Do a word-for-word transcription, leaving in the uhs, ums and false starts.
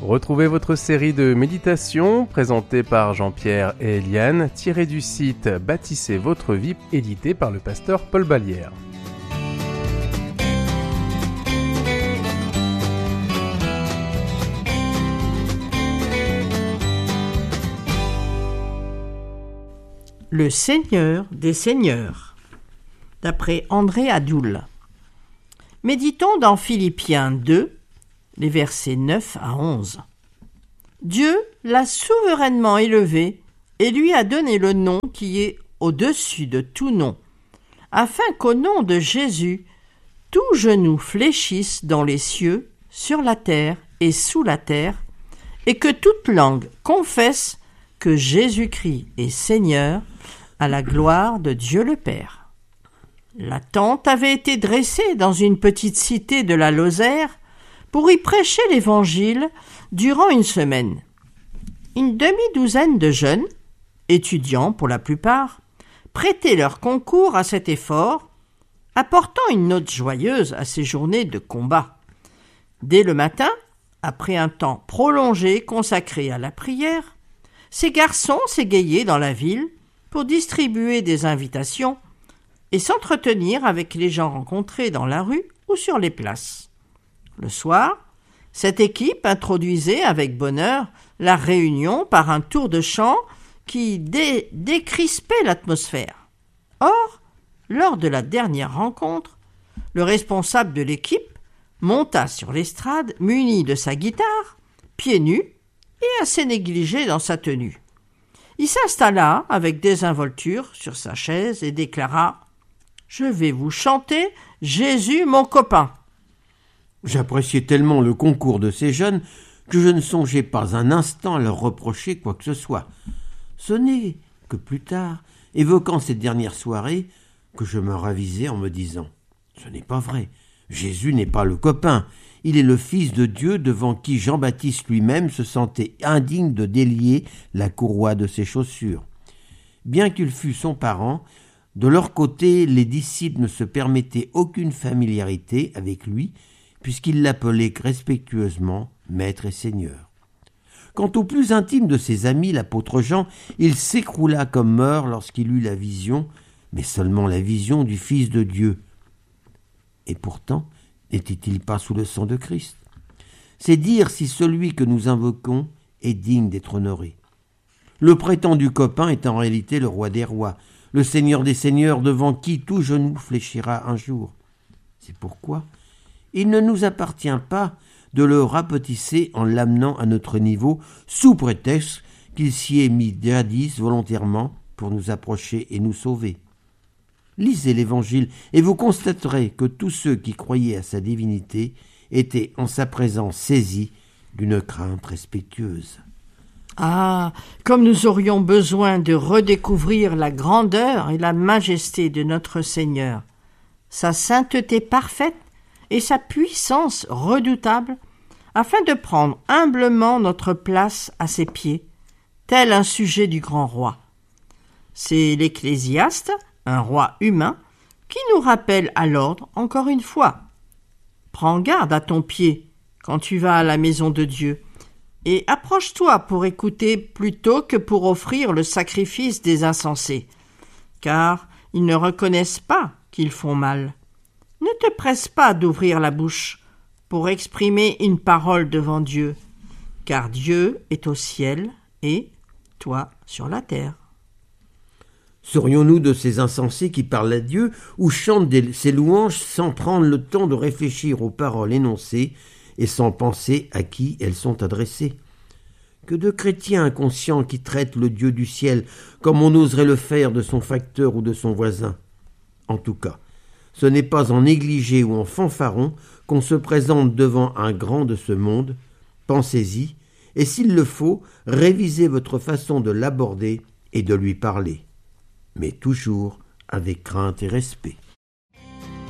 Retrouvez votre série de méditations présentée par Jean-Pierre et Eliane, tirée du site Bâtissez votre vie, édité par le pasteur Paul Ballière. Le Seigneur des Seigneurs, d'après André Adoul. Méditons dans Philippiens deux, les versets neuf à onze. Dieu l'a souverainement élevé et lui a donné le nom qui est au-dessus de tout nom, afin qu'au nom de Jésus, tout genou fléchisse dans les cieux, sur la terre et sous la terre, et que toute langue confesse que Jésus-Christ est Seigneur, à la gloire de Dieu le Père. La tente avait été dressée dans une petite cité de la Lozère pour y prêcher l'Évangile durant une semaine. Une demi-douzaine de jeunes, étudiants pour la plupart, prêtaient leur concours à cet effort, apportant une note joyeuse à ces journées de combat. Dès le matin, après un temps prolongé consacré à la prière, ces garçons s'égayaient dans la ville pour distribuer des invitations et s'entretenir avec les gens rencontrés dans la rue ou sur les places. Le soir, cette équipe introduisait avec bonheur la réunion par un tour de chant qui dé- décrispait l'atmosphère. Or, lors de la dernière rencontre, le responsable de l'équipe monta sur l'estrade muni de sa guitare, pieds nus et assez négligé dans sa tenue. Il s'installa avec désinvolture sur sa chaise et déclara « Je vais vous chanter Jésus mon copain ». J'appréciais tellement le concours de ces jeunes que je ne songeais pas un instant à leur reprocher quoi que ce soit. Ce n'est que plus tard, évoquant cette dernière soirée, que je me ravisais en me disant « Ce n'est pas vrai, Jésus n'est pas le copain, il est le Fils de Dieu devant qui Jean-Baptiste lui-même se sentait indigne de délier la courroie de ses chaussures. » Bien qu'il fût son parent, de leur côté, les disciples ne se permettaient aucune familiarité avec lui, puisqu'ils l'appelaient respectueusement Maître et Seigneur. Quant au plus intime de ses amis, l'apôtre Jean, il s'écroula comme mort lorsqu'il eut la vision, mais seulement la vision du Fils de Dieu. Et pourtant, n'était-il pas sous le sang de Christ? C'est dire si celui que nous invoquons est digne d'être honoré. Le prétendu copain est en réalité le roi des rois, le Seigneur des seigneurs devant qui tout genou fléchira un jour. C'est pourquoi il ne nous appartient pas de le rapetisser en l'amenant à notre niveau sous prétexte qu'il s'y est mis jadis volontairement pour nous approcher et nous sauver. Lisez l'Évangile et vous constaterez que tous ceux qui croyaient à sa divinité étaient en sa présence saisis d'une crainte respectueuse. Ah, comme nous aurions besoin de redécouvrir la grandeur et la majesté de notre Seigneur, sa sainteté parfaite et sa puissance redoutable, afin de prendre humblement notre place à ses pieds, tel un sujet du grand roi. C'est l'Ecclésiaste, un roi humain, qui nous rappelle à l'ordre encore une fois. Prends garde à ton pied quand tu vas à la maison de Dieu, et approche-toi pour écouter plutôt que pour offrir le sacrifice des insensés, car ils ne reconnaissent pas qu'ils font mal. Ne te presse pas d'ouvrir la bouche pour exprimer une parole devant Dieu, car Dieu est au ciel et toi sur la terre. Serions-nous de ces insensés qui parlent à Dieu ou chantent des, ses louanges sans prendre le temps de réfléchir aux paroles énoncées et sans penser à qui elles sont adressées? Que de chrétiens inconscients qui traitent le Dieu du ciel comme on oserait le faire de son facteur ou de son voisin. En tout cas, ce n'est pas en négligé ou en fanfaron qu'on se présente devant un grand de ce monde. Pensez-y, et s'il le faut, révisez votre façon de l'aborder et de lui parler, mais toujours avec crainte et respect.